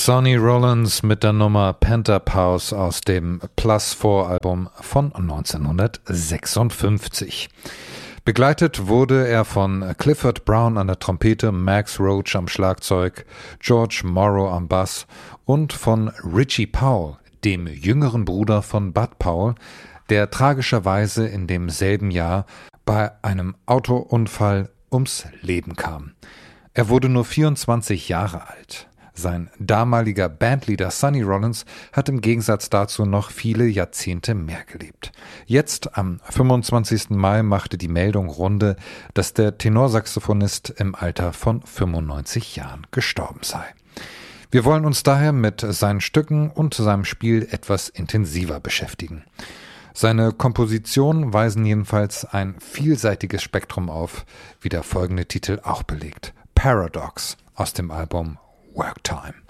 Sonny Rollins mit der Nummer Penthouse aus dem Plus-4-Album von 1956. Begleitet wurde er von Clifford Brown an der Trompete, Max Roach am Schlagzeug, George Morrow am Bass und von Richie Powell, dem jüngeren Bruder von Bud Powell, der tragischerweise in demselben Jahr bei einem Autounfall ums Leben kam. Er wurde nur 24 Jahre alt. Sein damaliger Bandleader Sonny Rollins hat im Gegensatz dazu noch viele Jahrzehnte mehr gelebt. Jetzt, am 25. Mai, machte die Meldung Runde, dass der Tenorsaxophonist im Alter von 95 Jahren gestorben sei. Wir wollen uns daher mit seinen Stücken und seinem Spiel etwas intensiver beschäftigen. Seine Kompositionen weisen jedenfalls ein vielseitiges Spektrum auf, wie der folgende Titel auch belegt. Paradox aus dem Album Work Time.